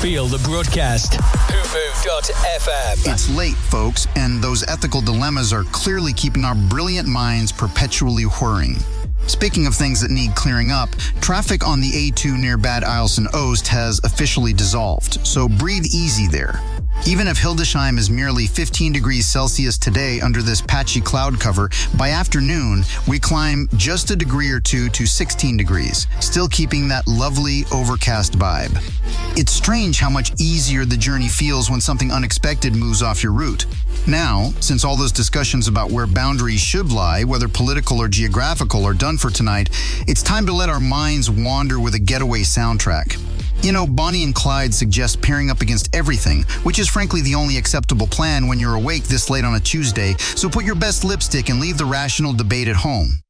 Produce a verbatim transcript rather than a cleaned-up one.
Feel the broadcast. hoopoo dot f m. It's late, folks, and those ethical dilemmas are clearly keeping our brilliant minds perpetually whirring. Speaking of things that need clearing up, traffic on the A two near Bad Iselson-Oost has officially dissolved, so breathe easy there. Even if Hildesheim is merely fifteen degrees Celsius today under this patchy cloud cover, by afternoon, we climb just a degree or two to sixteen degrees, still keeping that lovely overcast vibe. It's strange how much easier the journey feels when something unexpected moves off your route. Now, since all those discussions about where boundaries should lie, whether political or geographical, are done for tonight, it's time to let our minds wander with a getaway soundtrack. You know, Bonnie and Clyde suggest pairing up against everything, which is frankly the only acceptable plan when you're awake this late on a Tuesday, so put your best lipstick and leave the rational debate at home.